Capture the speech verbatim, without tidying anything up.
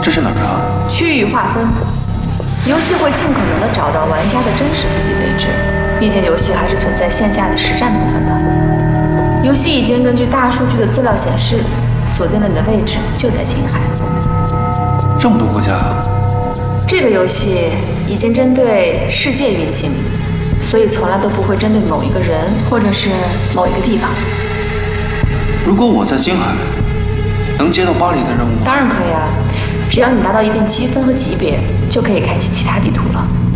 这是哪儿啊？ 区域划分，游戏会尽可能的找到玩家的真实地理位置，毕竟游戏还是存在线下的实战部分的。游戏已经根据大数据的资料显示，锁定了你的位置就在金海。 这么多国家啊！ 这个游戏已经针对世界运行，所以从来都不会针对某一个人或者是某一个地方。 如果我在金海，能接到巴黎的任务吗？ 当然可以啊，只要你达到一定积分和级别，就可以开启其他地图了。